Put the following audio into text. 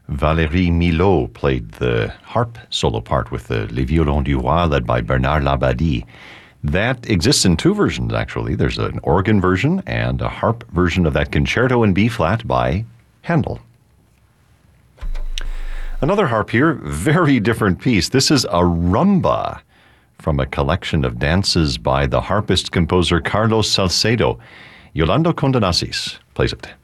Valérie Milot played the harp solo part with the Les Violons du Roi, led by Bernard Labadie. That exists in two versions, actually. There's an organ version and a harp version of that concerto in B-flat by Handel. Another harp here, very different piece. This is a rumba from a collection of dances by the harpist-composer Carlos Salcedo. Yolanda Condanasis plays it.